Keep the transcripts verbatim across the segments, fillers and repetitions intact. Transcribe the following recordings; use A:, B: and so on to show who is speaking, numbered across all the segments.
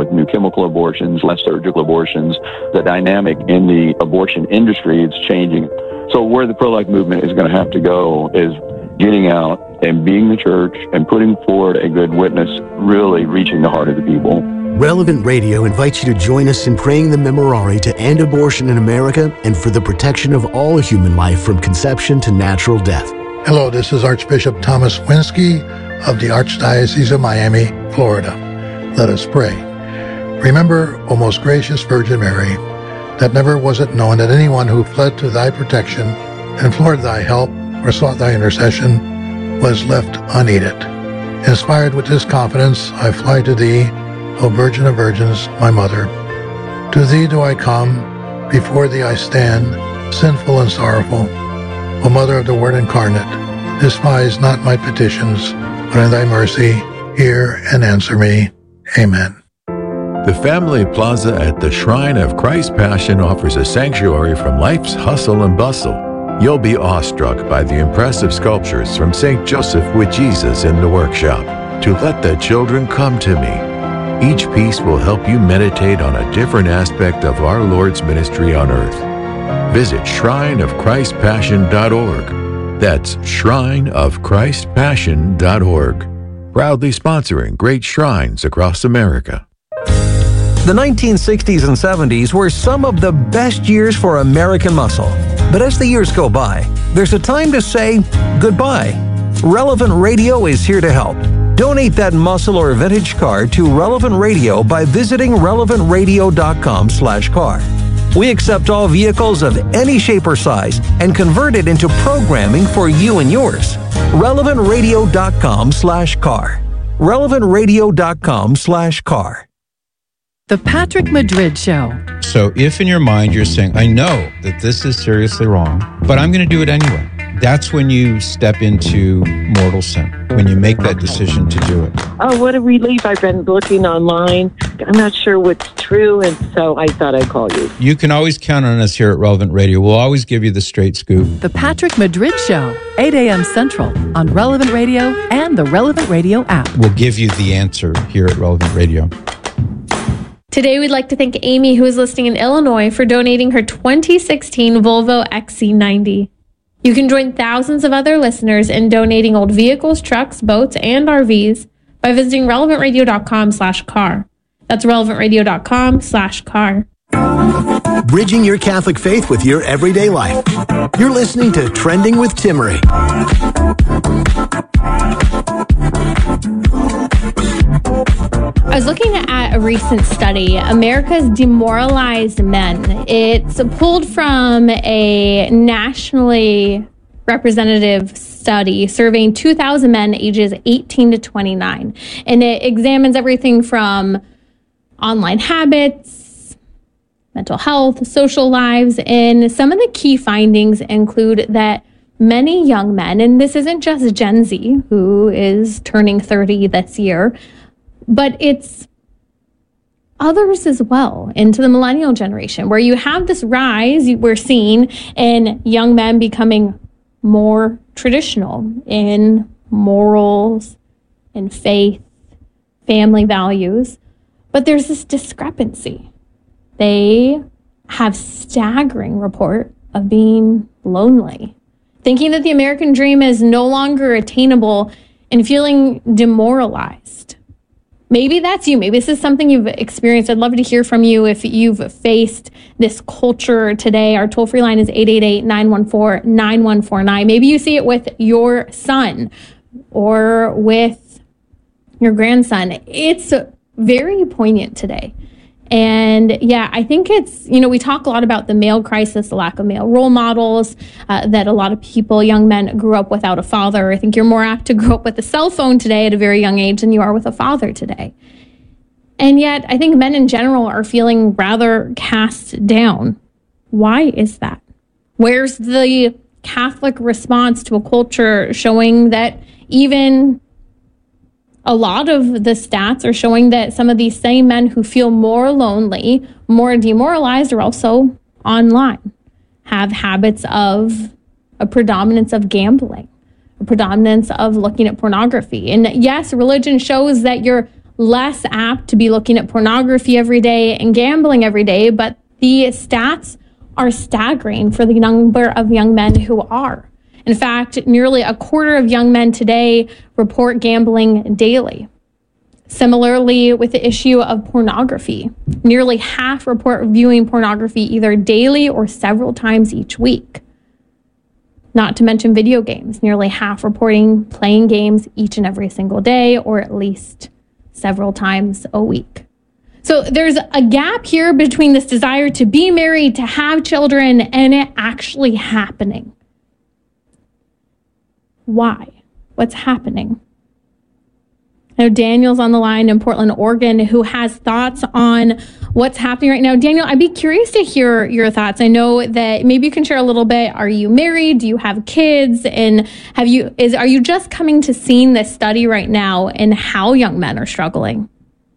A: with new chemical abortions, less surgical abortions. The dynamic in the abortion industry is changing. So where the pro-life movement is going to have to go is getting out and being the church and putting forward a good witness, really reaching the heart of the people.
B: Relevant Radio invites you to join us in praying the Memorare to end abortion in America and for the protection of all human life from conception to natural death.
C: Hello, this is Archbishop Thomas Winsky of the Archdiocese of Miami, Florida. Let us pray. Remember, O most gracious Virgin Mary, that never was it known that anyone who fled to thy protection, implored thy help, or sought thy intercession, was left unaided. Inspired with this confidence, I fly to thee, O Virgin of Virgins, my Mother. To thee do I come, before thee I stand, sinful and sorrowful. O Mother of the Word incarnate, despise not my petitions, but in thy mercy hear and answer me. Amen.
D: The Family Plaza at the Shrine of Christ Passion offers a sanctuary from life's hustle and bustle. You'll be awestruck by the impressive sculptures from Saint Joseph with Jesus in the workshop, To Let the Children Come to Me. Each piece will help you meditate on a different aspect of our Lord's ministry on earth. Visit shrine of christ passion dot org. That's shrine of christ passion dot org. Proudly sponsoring great shrines across America.
E: The nineteen sixties and seventies were some of the best years for American muscle. But as the years go by, there's a time to say goodbye. Relevant Radio is here to help. Donate that muscle or vintage car to Relevant Radio by visiting relevant radio dot com slash car. We accept all vehicles of any shape or size and convert it into programming for you and yours. relevant radio dot com slash car. relevant radio dot com slash car.
F: The Patrick Madrid Show.
G: So if in your mind you're saying, I know that this is seriously wrong, but I'm going to do it anyway. That's when you step into mortal sin, when you make that decision to do it.
H: Oh, what a relief. I've been looking online. I'm not sure what's true, and so I thought I'd call you.
G: You can always count on us here at Relevant Radio. We'll always give you the straight scoop.
F: The Patrick Madrid Show, eight a.m. Central on Relevant Radio and the Relevant Radio app.
G: We'll give you the answer here at Relevant Radio.
I: Today, we'd like to thank Amy, who is listening in Illinois, for donating her twenty sixteen Volvo X C ninety. You can join thousands of other listeners in donating old vehicles, trucks, boats, and R Vs by visiting relevant radio dot com slash car. That's relevant radio dot com slash car.
B: Bridging your Catholic faith with your everyday life. You're listening to Trending with Timmerie.
I: I was looking at a recent study, America's Demoralized Men. It's pulled from a nationally representative study surveying two thousand men ages eighteen to twenty-nine. And it examines everything from online habits, mental health, social lives, and some of the key findings include that many young men, and this isn't just Gen Z, who is turning thirty this year, but it's others as well, into the millennial generation, where you have this rise we're seeing in young men becoming more traditional in morals, in faith, family values. But there's this discrepancy. They have staggering report of being lonely, thinking that the American dream is no longer attainable and feeling demoralized. Maybe that's you. Maybe this is something you've experienced. I'd love to hear from you if you've faced this culture today. Our toll-free line is eight eight eight, nine one four, nine one four nine. Maybe you see it with your son or with your grandson. It's very poignant today. And yeah, I think it's, you know, we talk a lot about the male crisis, the lack of male role models, uh, that a lot of people, young men, grew up without a father. I think you're more apt to grow up with a cell phone today at a very young age than you are with a father today. And yet, I think men in general are feeling rather cast down. Why is that? Where's the Catholic response to a culture showing that even a lot of the stats are showing that some of these same men who feel more lonely, more demoralized, are also online, have habits of a predominance of gambling, a predominance of looking at pornography. And yes, religion shows that you're less apt to be looking at pornography every day and gambling every day, but the stats are staggering for the number of young men who are. In fact, nearly a quarter of young men today report gambling daily. Similarly, with the issue of pornography, nearly half report viewing pornography either daily or several times each week. Not to mention video games, nearly half reporting playing games each and every single day or at least several times a week. So there's a gap here between this desire to be married, to have children, and it actually happening. Why? What's happening? I know Daniel's on the line in Portland, Oregon, who has thoughts on what's happening right now. Daniel, I'd be curious to hear your thoughts. I know that maybe you can share a little bit. Are you married? Do you have kids? And have you is are you just coming to seeing this study right now and how young men are struggling?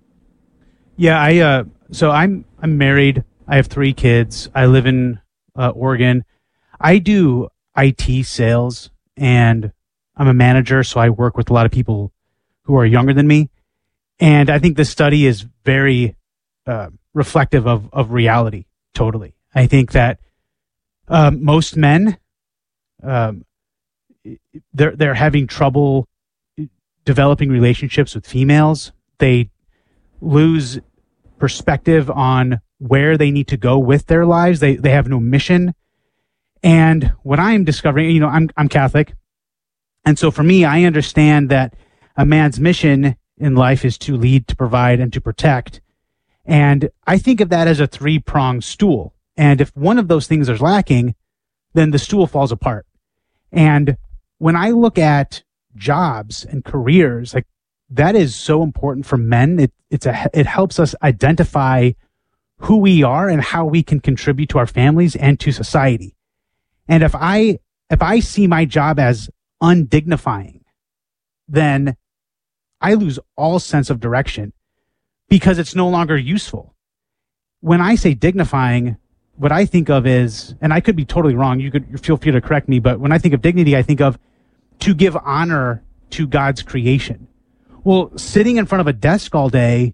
J: Yeah, I uh, so I'm I'm married. I have three kids. I live in uh, Oregon. I do I T sales, and I'm a manager, so I work with a lot of people who are younger than me. And I think this study is very uh, reflective of, of reality, totally. I think that um, most men, um, they're, they're having trouble developing relationships with females. They lose perspective on where they need to go with their lives. They, they have no mission. And what I'm discovering, you know, I'm, I'm Catholic. And so for me, I understand that a man's mission in life is to lead, to provide, and to protect. And I think of that as a three-pronged stool. And if one of those things is lacking, then the stool falls apart. And when I look at jobs and careers, like that is so important for men. It, it's a, it helps us identify who we are and how we can contribute to our families and to society. And if I, if I see my job as undignifying, then I lose all sense of direction because it's no longer useful. When I say dignifying, what I think of is, and I could be totally wrong, you could feel free to correct me, but when I think of dignity, I think of to give honor to God's creation. Well, sitting in front of a desk all day,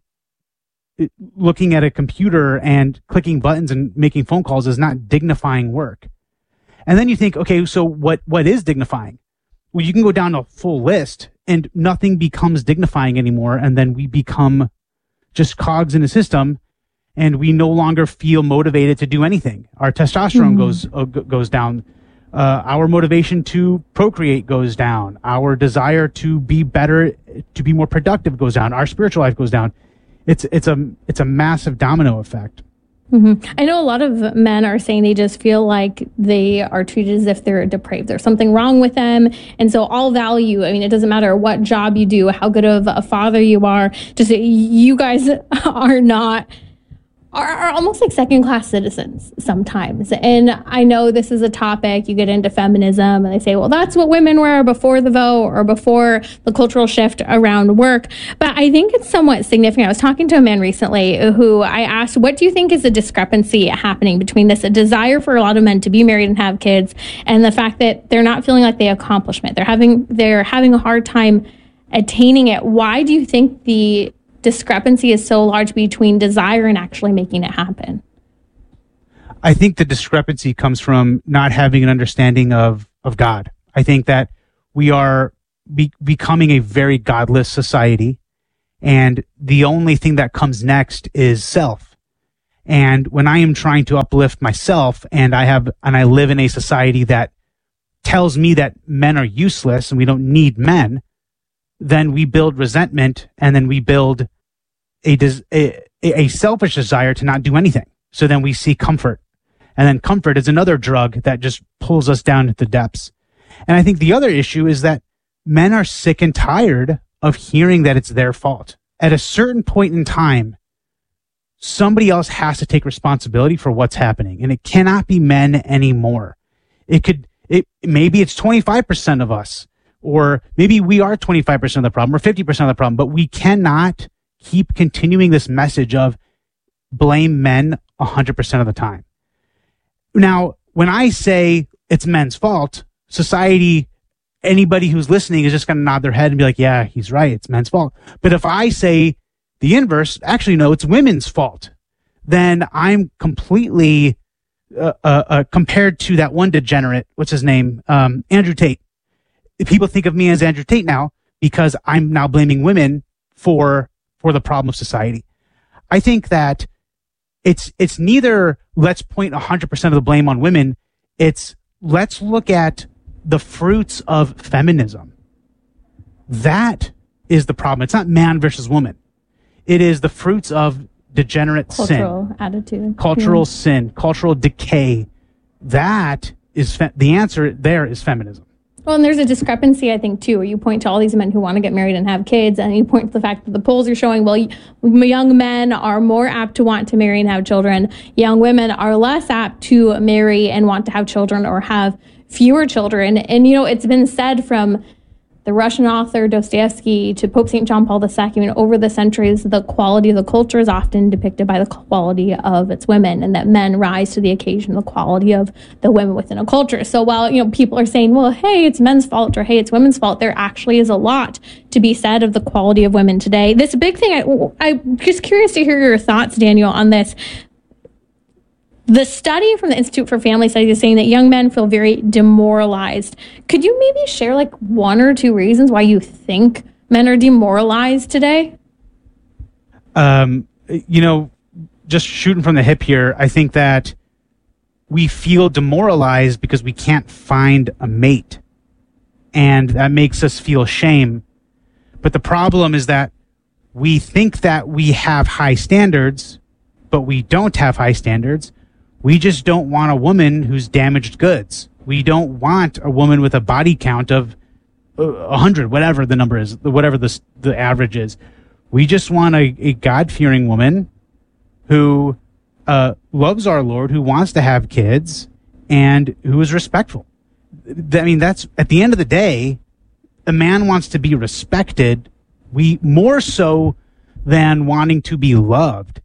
J: looking at a computer and clicking buttons and making phone calls is not dignifying work. And then you think, okay, so what, what is dignifying? Well, you can go down a full list and nothing becomes dignifying anymore. And then we become just cogs in the system and we no longer feel motivated to do anything. Our testosterone mm-hmm. goes, uh, goes down. Uh, our motivation to procreate goes down. Our desire to be better, to be more productive goes down. Our spiritual life goes down. It's, it's a, it's a massive domino effect.
I: Mm-hmm. I know a lot of men are saying they just feel like they are treated as if they're depraved. There's something wrong with them. And so all value, I mean, it doesn't matter what job you do, how good of a father you are, just you guys are not, are, are almost like second-class citizens sometimes. And I know this is a topic, you get into feminism and they say, well, that's what women were before the vote or before the cultural shift around work. But I think it's somewhat significant. I was talking to a man recently who I asked, what do you think is the discrepancy happening between this a desire for a lot of men to be married and have kids and the fact that they're not feeling like they accomplish it? They're having, they're having a hard time attaining it. Why do you think the discrepancy is so large between desire and actually making it happen?
J: I think the discrepancy comes from not having an understanding of, of God. I think that we are be, becoming a very godless society, and the only thing that comes next is self. And when I am trying to uplift myself and I have, and I live in a society that tells me that men are useless and we don't need men, then we build resentment and then we build a, a, a selfish desire to not do anything. So then we see comfort. And then comfort is another drug that just pulls us down to the depths. And I think the other issue is that men are sick and tired of hearing that it's their fault. At a certain point in time, somebody else has to take responsibility for what's happening. And it cannot be men anymore. It could, it, maybe it's twenty-five percent of us, or maybe we are twenty-five percent of the problem or fifty percent of the problem, but we cannot keep continuing this message of blame men one hundred percent of the time. Now, when I say it's men's fault, society, anybody who's listening is just going to nod their head and be like, yeah, he's right. It's men's fault. But if I say the inverse, actually, no, it's women's fault, then I'm completely uh, uh, uh, compared to that one degenerate, what's his name? Um, Andrew Tate. People think of me as Andrew Tate now because I'm now blaming women for for the problem of society. I think that it's it's neither let's point one hundred percent of the blame on women. It's let's look at the fruits of feminism. That is the problem. It's not man versus woman. It is the fruits of degenerate
I: cultural
J: sin.
I: attitude.
J: Cultural
I: yeah.
J: sin, cultural decay. That is fe- the answer there is feminism.
I: Well, and there's a discrepancy, I think, too, where you point to all these men who want to get married and have kids, and you point to the fact that the polls are showing, well, young men are more apt to want to marry and have children. Young women are less apt to marry and want to have children or have fewer children. And, you know, it's been said from the Russian author Dostoevsky to Pope Saint John Paul the Second, I mean, over the centuries, the quality of the culture is often depicted by the quality of its women, and that men rise to the occasion, the quality of the women within a culture. So while, you know, people are saying, well, hey, it's men's fault, or hey, it's women's fault, there actually is a lot to be said of the quality of women today. This big thing, I, I'm just curious to hear your thoughts, Daniel, on this. The study from the Institute for Family Studies is saying that young men feel very demoralized. Could you maybe share like one or two reasons why you think men are demoralized today?
J: Um, you know, just shooting from the hip here, I think that we feel demoralized because we can't find a mate. And that makes us feel shame. But the problem is that we think that we have high standards, but we don't have high standards. We just don't want a woman who's damaged goods. We don't want a woman with a body count of a hundred, whatever the number is, whatever the the average is. We just want a, a God-fearing woman who uh, loves our Lord, who wants to have kids, and who is respectful. I mean, that's at the end of the day, a man wants to be respected. We more so than wanting to be loved,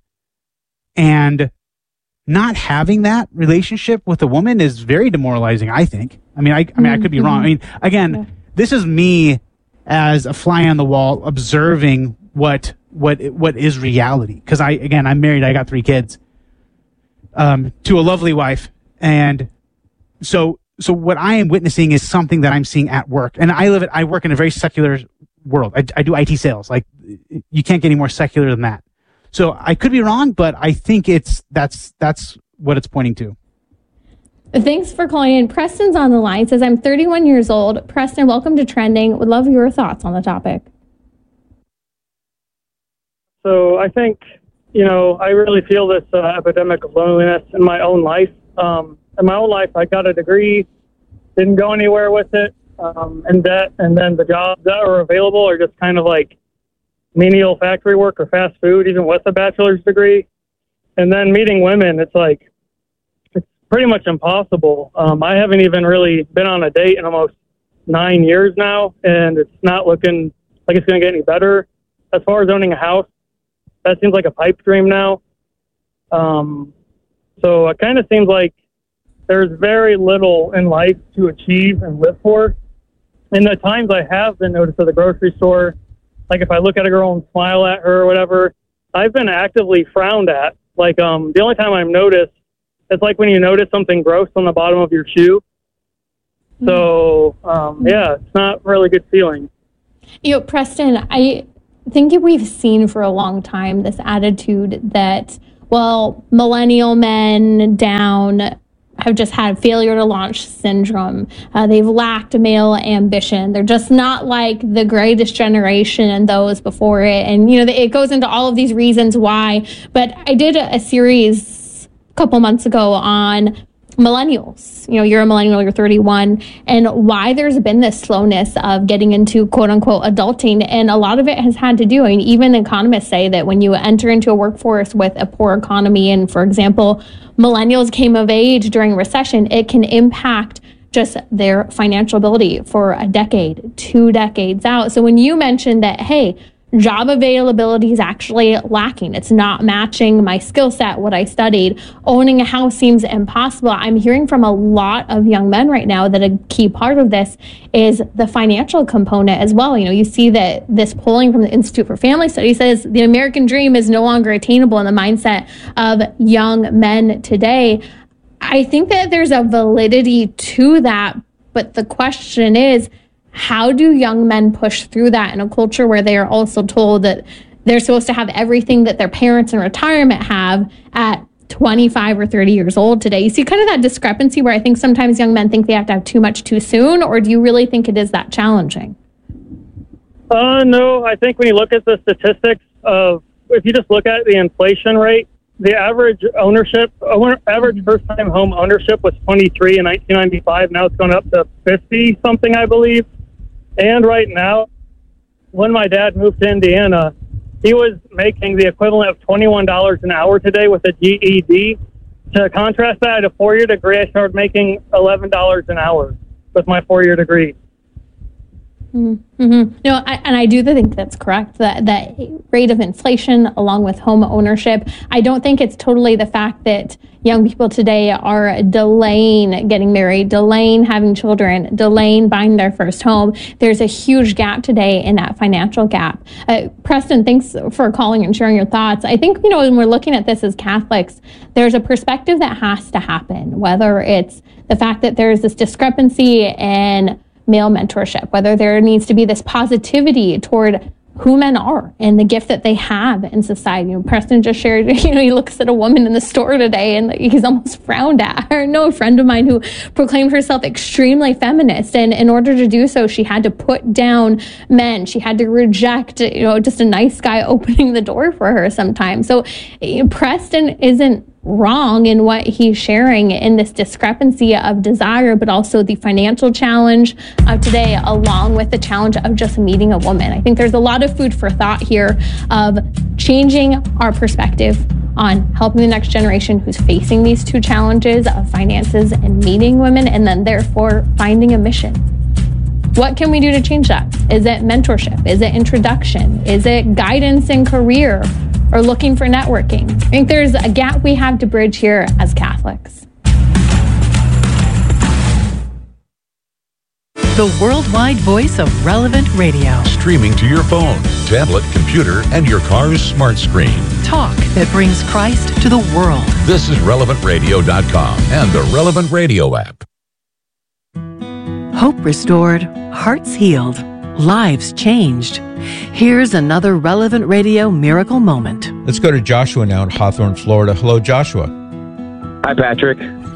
J: and not having that relationship with a woman is very demoralizing, I think. I mean, I, I mean, I could be wrong. I mean, again, yeah. This is me as a fly on the wall observing what what what is reality. Because I, again, I'm married. I got three kids, um, to a lovely wife, and so so what I am witnessing is something that I'm seeing at work. And I live. At, I work in a very secular world. I, I do I T sales. Like, you can't get any more secular than that. So I could be wrong, but I think it's that's that's what it's pointing to.
I: Thanks for calling in. Preston's on the line. Says, I'm thirty-one years old. Preston, welcome to Trending. Would love your thoughts on the topic.
K: So I think, you know, I really feel this uh, epidemic of loneliness in my own life. Um, in my own life, I got a degree, didn't go anywhere with it, um, in debt, and then the jobs that are available are just kind of like menial factory work or fast food, even with a bachelor's degree. And then meeting women, it's like, it's pretty much impossible. Um, I haven't even really been on a date in almost nine years now, and it's not looking like it's going to get any better. As far as owning a house, that seems like a pipe dream now. Um, so it kind of seems like there's very little in life to achieve and live for. And the times I have been noticed at the grocery store, like if I look at a girl and smile at her or whatever, I've been actively frowned at. Like, um, the only time I'm noticed, it's like when you notice something gross on the bottom of your shoe. So, um, yeah, it's not really a good feeling.
I: You know, Preston, I think we've seen for a long time this attitude that, well, millennial men down have just had failure to launch syndrome. Uh, they've lacked male ambition. They're just not like the greatest generation and those before it. And, you know, it goes into all of these reasons why. But I did a, a series a couple months ago on millennials. You know, you're a millennial, you're thirty-one, and why there's been this slowness of getting into quote unquote adulting. And a lot of it has had to do, I mean, even economists say that when you enter into a workforce with a poor economy, and for example, millennials came of age during recession, it can impact just their financial ability for a decade, two decades out. So when you mentioned that, hey, job availability is actually lacking. It's not matching my skill set, what I studied. Owning a house seems impossible. I'm hearing from a lot of young men right now that a key part of this is the financial component as well. You know, you see that this polling from the Institute for Family Studies says the American dream is no longer attainable in the mindset of young men today. I think that there's a validity to that, but the question is, how do young men push through that in a culture where they are also told that they're supposed to have everything that their parents in retirement have at twenty-five or thirty years old today? You see kind of that discrepancy where I think sometimes young men think they have to have too much too soon, or do you really think it is that challenging?
K: Uh, no, I think when you look at the statistics of, if you just look at the inflation rate, the average ownership, average first-time home ownership was twenty-three in nineteen ninety-five. Now it's gone up to fifty-something, I believe. And right now, when my dad moved to Indiana, he was making the equivalent of twenty-one dollars an hour today with a G E D. To contrast that, at a four-year degree, I started making eleven dollars an hour with my four-year degree.
I: Mm-hmm. No, I, and I do think that's correct. That that rate of inflation, along with home ownership, I don't think it's totally the fact that young people today are delaying getting married, delaying having children, delaying buying their first home. There's a huge gap today in that financial gap. Uh, Preston, thanks for calling and sharing your thoughts. I think, you know, when we're looking at this as Catholics, there's a perspective that has to happen, whether it's the fact that there's this discrepancy in male mentorship, whether there needs to be this positivity toward who men are and the gift that they have in society. You know, Preston just shared, you know, he looks at a woman in the store today and he's almost frowned at. I know a friend of mine who proclaimed herself extremely feminist, and in order to do so, she had to put down men. She had to reject, you know, just a nice guy opening the door for her sometimes. So you know, Preston isn't wrong in what he's sharing in this discrepancy of desire, but also the financial challenge of today, along with the challenge of just meeting a woman. I think there's a lot of food for thought here of changing our perspective on helping the next generation who's facing these two challenges of finances and meeting women, and then therefore finding a mission. What can we do to change that? Is it mentorship? Is it introduction? Is it guidance in career? Or looking for networking? I think there's a gap we have to bridge here as Catholics.
F: The worldwide voice of Relevant Radio.
D: Streaming to your phone, tablet, computer, and your car's smart screen.
F: Talk that brings Christ to the world.
D: This is relevant radio dot com and the Relevant Radio app.
F: Hope restored, hearts healed, lives changed. Here's another Relevant Radio miracle moment.
G: Let's go to Joshua now in Hawthorne, Florida. Hello, Joshua.
L: Hi, Patrick.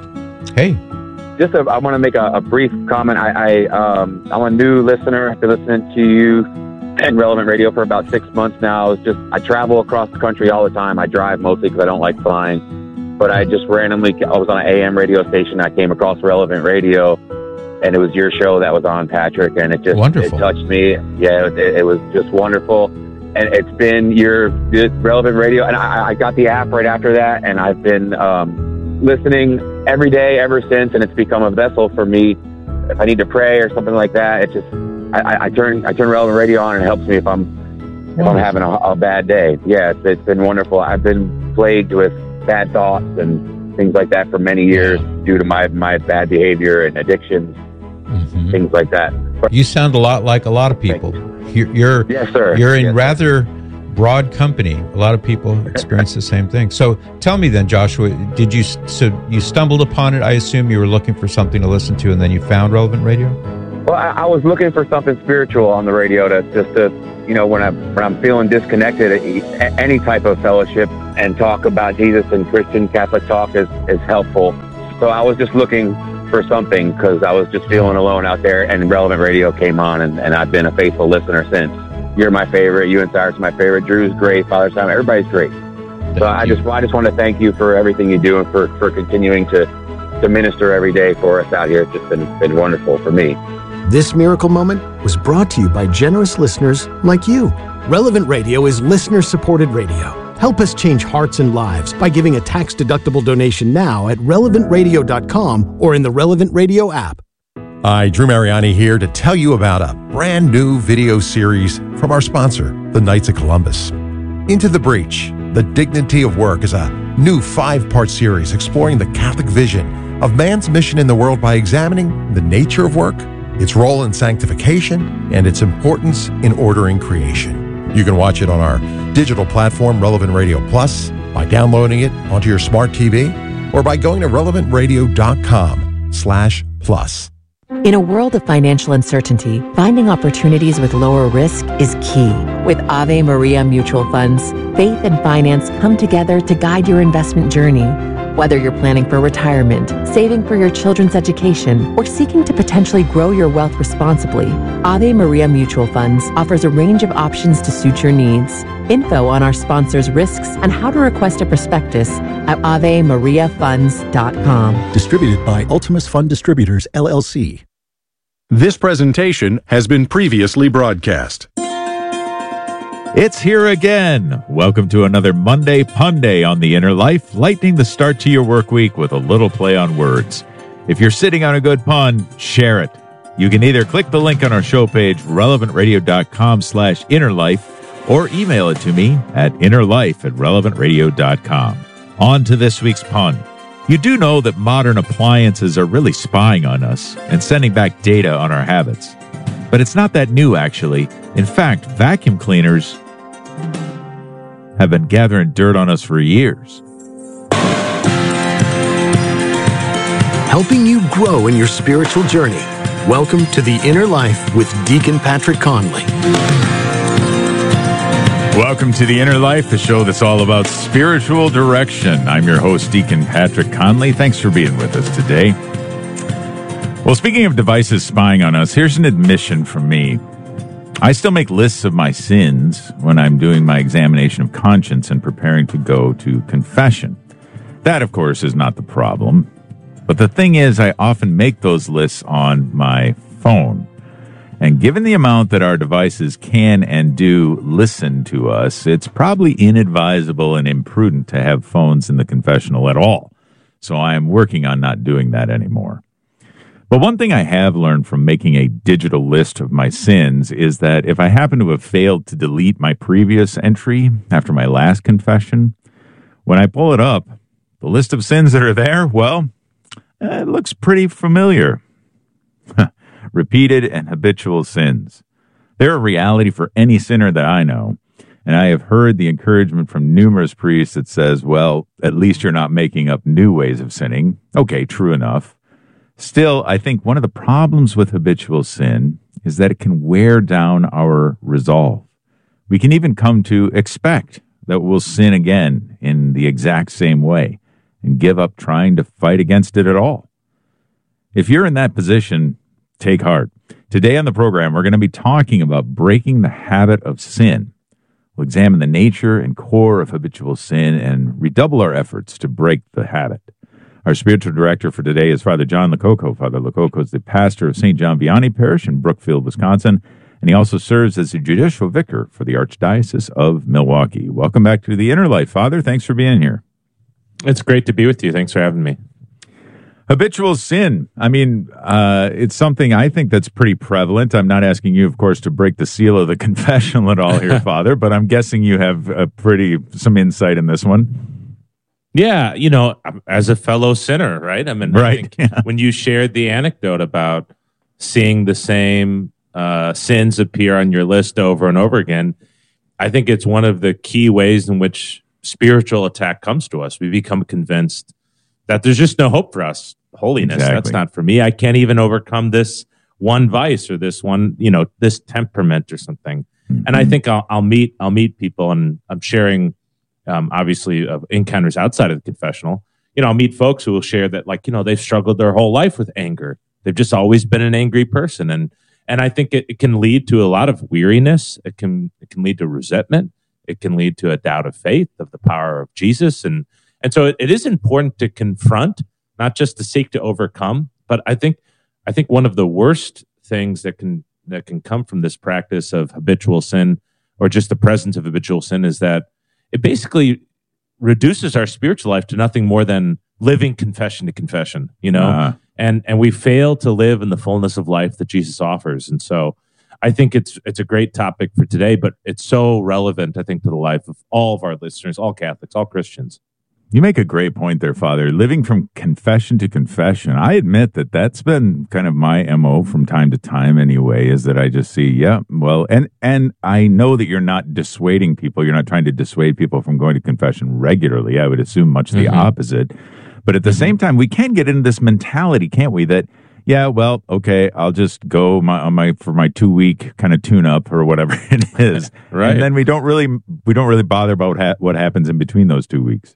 G: Hey.
L: Just a, I want to make a, a brief comment. I, I, um, I'm a new listener. I've been listening to you and Relevant Radio for about six months now. It's just I travel across the country all the time. I drive mostly because I don't like flying. But I just randomly, I was on an A M radio station. I came across Relevant Radio. And it was your show that was on, Patrick, and it just
G: wonderful.
L: It touched me. Yeah, it, it was just wonderful. And it's been your Relevant Radio, and I, I got the app right after that, and I've been um, listening every day ever since, and it's become a vessel for me. If I need to pray or something like that, it just I, I turn I turn Relevant Radio on, and it helps me if I'm if I'm having a, a bad day. Yeah, it's, it's been wonderful. I've been plagued with bad thoughts and things like that for many years due to my my bad behavior and addictions. Mm-hmm. Things like that.
G: You sound a lot like a lot of people. You're, you're
L: yes, sir.
G: You're in
L: yes,
G: rather broad company. A lot of people experience the same thing. So tell me then, Joshua, did you so you stumbled upon it? I assume you were looking for something to listen to, and then you found Relevant Radio.
L: Well, I, I was looking for something spiritual on the radio to just to you know when I when I'm feeling disconnected, any type of fellowship and talk about Jesus and Christian Catholic talk is is helpful. So I was just looking for something because I was just feeling alone out there, and Relevant Radio came on, and, and I've been a faithful listener since. You're my favorite. You and Cyrus are my favorite. Drew's great. Father Simon, everybody's great. Thank so I you. just I just want to thank you for everything you do and for, for continuing to, to minister every day for us out here. It's just been, been wonderful for me.
B: This miracle moment was brought to you by generous listeners like you. Relevant Radio is listener-supported radio. Help us change hearts and lives by giving a tax-deductible donation now at relevant radio dot com or in the Relevant Radio app.
M: Hi, Drew Mariani here to tell you about a brand new video series from our sponsor, the Knights of Columbus. Into the Breach, The Dignity of Work is a new five-part series exploring the Catholic vision of man's mission in the world by examining the nature of work, its role in sanctification, and its importance in ordering creation. You can watch it on our digital platform, Relevant Radio Plus, by downloading it onto your smart T V, or by going to relevant radio dot com slash plus.
N: In a world of financial uncertainty, finding opportunities with lower risk is key. With Ave Maria Mutual Funds, faith and finance come together to guide your investment journey. Whether you're planning for retirement, saving for your children's education, or seeking to potentially grow your wealth responsibly, Ave Maria Mutual Funds offers a range of options to suit your needs. Info on our sponsors' risks and how to request a prospectus at ave maria funds dot com.
B: Distributed by Ultimus Fund Distributors, L L C.
O: This presentation has been previously broadcast.
P: It's here again. Welcome to another Monday Pun Day on The Inner Life, lightening the start to your work week with a little play on words. If you're sitting on a good pun, share it. You can either click the link on our show page, relevant radio dot com slash inner life, or email it to me at innerlife at relevant radio dot com. On to this week's pun. You do know that modern appliances are really spying on us and sending back data on our habits. But it's not that new, actually. In fact, vacuum cleaners have been gathering dirt on us for years.
B: Helping you grow in your spiritual journey. Welcome to The Inner Life with Deacon Patrick Conley.
P: Welcome to The Inner Life, the show that's all about spiritual direction. I'm your host, Deacon Patrick Conley. Thanks for being with us today. Well, speaking of devices spying on us, here's an admission from me. I still make lists of my sins when I'm doing my examination of conscience and preparing to go to confession. That, of course, is not the problem. But the thing is, I often make those lists on my phone. And given the amount that our devices can and do listen to us, it's probably inadvisable and imprudent to have phones in the confessional at all. So I am working on not doing that anymore. But one thing I have learned from making a digital list of my sins is that if I happen to have failed to delete my previous entry after my last confession, when I pull it up, the list of sins that are there, well, it looks pretty familiar. Repeated and habitual sins. They're a reality for any sinner that I know, and I have heard the encouragement from numerous priests that says, well, at least you're not making up new ways of sinning. Okay, true enough. Still, I think one of the problems with habitual sin is that it can wear down our resolve. We can even come to expect that we'll sin again in the exact same way and give up trying to fight against it at all. If you're in that position, take heart. Today on the program, we're going to be talking about breaking the habit of sin. We'll examine the nature and core of habitual sin and redouble our efforts to break the habit. Our spiritual director for today is Father John Lococo. Father Lococo is the pastor of Saint John Vianney Parish in Brookfield, Wisconsin, and he also serves as the judicial vicar for the Archdiocese of Milwaukee. Welcome back to The Inner Life, Father. Thanks for being here.
Q: It's great to be with you. Thanks for having me.
P: Habitual sin. I mean, uh, it's something I think that's pretty prevalent. I'm not asking you, of course, to break the seal of the confessional at all here, Father, but I'm guessing you have a pretty some insight in this one.
Q: Yeah, you know, as a fellow sinner, right? I mean,
P: right.
Q: I think yeah. When you shared the anecdote about seeing the same uh, sins appear on your list over and over again, I think it's one of the key ways in which spiritual attack comes to us. We become convinced that there's just no hope for us. Holiness, exactly. That's not for me. I can't even overcome this one vice or this one, you know, this temperament or something. Mm-hmm. And I think I'll, I'll meet, I'll meet people, and I'm sharing, um, obviously, uh, encounters outside of the confessional. You know, I'll meet folks who will share that, like, you know, they've struggled their whole life with anger. They've just always been an angry person, and and I think it, it can lead to a lot of weariness. It can it can lead to resentment. It can lead to a doubt of faith, of the power of Jesus, and and so it, it is important to confront, not just to seek to overcome. But I think I think one of the worst things that can that can come from this practice of habitual sin, or just the presence of habitual sin, is that it basically reduces our spiritual life to nothing more than living confession to confession, you know,
P: Uh-huh.
Q: and and we fail to live in the fullness of life that Jesus offers. And so I think it's it's a great topic for today, but it's so relevant, I think, to the life of all of our listeners, all Catholics, all Christians.
P: You make a great point there, Father. Living from confession to confession. I admit that that's been kind of my M O from time to time anyway, is that I just see, yeah, well, and and I know that you're not dissuading people. You're not trying to dissuade people from going to confession regularly. I would assume much the
Q: Mhm.
P: opposite. But at the same time, we can get into this mentality, can't we, that, yeah, well, okay, I'll just go my, on my for my two week kind of tune up or whatever it is.
Q: Right.
P: And then we don't really we don't really bother about ha- what happens in between those two weeks.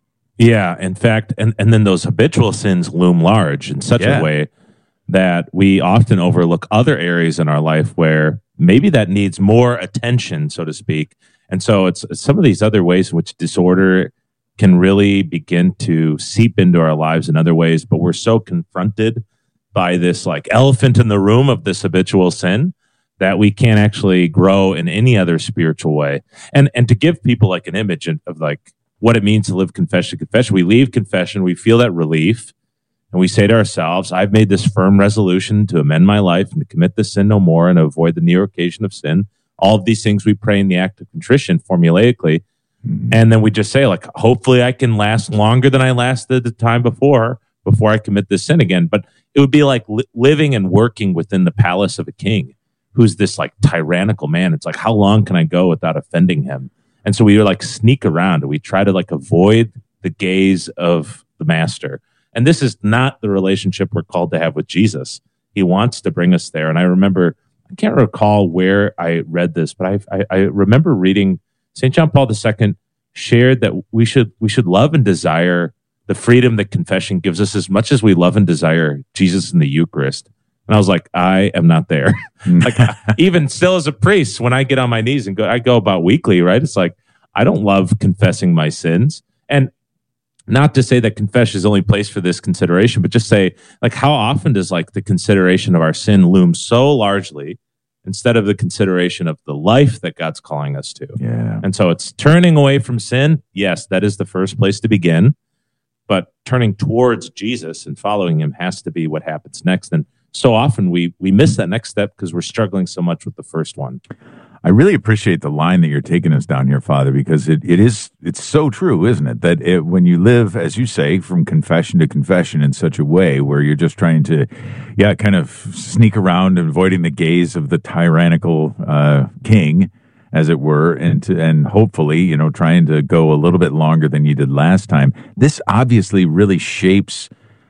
Q: Yeah, in fact, and, and then those habitual sins loom large in such
P: Yeah.
Q: a way that we often overlook other areas in our life where maybe that needs more attention, so to speak. And so it's, it's some of these other ways in which disorder can really begin to seep into our lives in other ways, but we're so confronted by this like elephant in the room of this habitual sin that we can't actually grow in any other spiritual way. And and to give people like an image of, of like what it means to live confession to confession, we leave confession, we feel that relief, and we say to ourselves, I've made this firm resolution to amend my life and to commit this sin no more and avoid the near occasion of sin. All of these things we pray in the act of contrition formulaically. And then we just say, like, hopefully I can last longer than I lasted the time before, before I commit this sin again. But it would be like li- living and working within the palace of a king who's this like tyrannical man. It's like, how long can I go without offending him? And so we like sneak around and we try to like avoid the gaze of the master. And this is not the relationship we're called to have with Jesus. He wants to bring us there. And I remember, I can't recall where I read this, but I, I, I remember reading Saint John Paul the Second shared that we should we should love and desire the freedom that confession gives us as much as we love and desire Jesus in the Eucharist. And I was like, I am not there. Like even still as a priest, when I get on my knees and go, I go about weekly, right? It's like, I don't love confessing my sins. And not to say that confession is the only place for this consideration, but just say, like, how often does like the consideration of our sin loom so largely instead of the consideration of the life that God's calling us to?
P: Yeah.
Q: And so it's turning away from sin. Yes, that is the first place to begin. But turning towards Jesus and following him has to be what happens next. And so often we we miss that next step because we're struggling so much with the first one.
P: I really appreciate the line that you're taking us down here, Father, because it, it is, it's so true, isn't it? That it, when you live, as you say, from confession to confession in such a way where you're just trying to, yeah, kind of sneak around, avoiding the gaze of the tyrannical uh, king, as it were, and to, and hopefully, you know, trying to go a little bit longer than you did last time. This obviously really shapes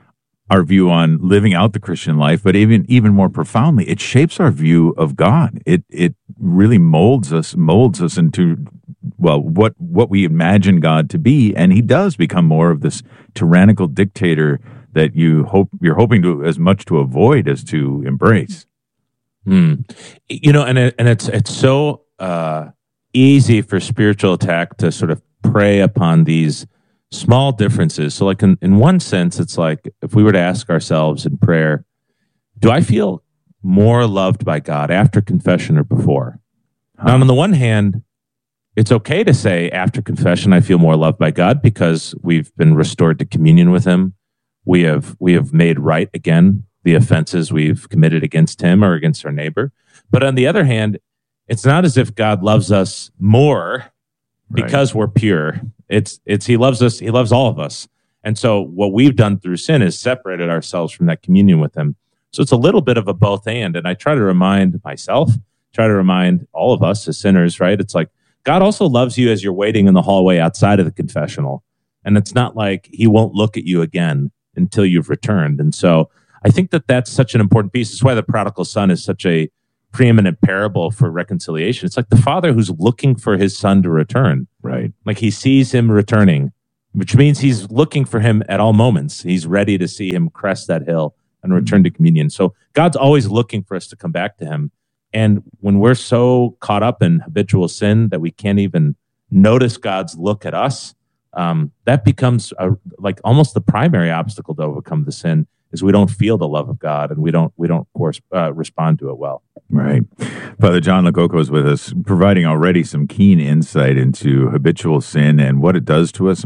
P: our view on living out the Christian life, but even even more profoundly, it shapes our view of God. It it really molds us, molds us into, well, what what we imagine God to be, and he does become more of this tyrannical dictator that you hope you're hoping to as much to avoid as to embrace.
Q: Hmm. You know, and it, and it's it's so uh, easy for spiritual attack to sort of prey upon these small differences. So like in, in one sense, it's like if we were to ask ourselves in prayer, do I feel more loved by God after confession or before? Huh. Now, on the one hand, it's okay to say after confession, I feel more loved by God because we've been restored to communion with him. We have, we have made right again the offenses we've committed against him or against our neighbor. But on the other hand, it's not as if God loves us more because right. we're pure. It's it's he loves us. He loves all of us. And so what we've done through sin is separated ourselves from that communion with him. So it's a little bit of a both and. And I try to remind myself, try to remind all of us as sinners, right? It's like God also loves you as you're waiting in the hallway outside of the confessional. And it's not like he won't look at you again until you've returned. And so I think that that's such an important piece. It's why the prodigal son is such a preeminent parable for reconciliation. It's like the father who's looking for his son to return.
P: Right.
Q: Like he sees him returning, which means he's looking for him at all moments. He's ready to see him crest that hill and return to communion. So God's always looking for us to come back to him. And when we're so caught up in habitual sin that we can't even notice God's look at us, um, that becomes a, like almost the primary obstacle to overcome the sin is we don't feel the love of God and we don't we don't of course uh, respond to it well.
P: Right. Father John Lococo is with us, providing already some keen insight into habitual sin and what it does to us.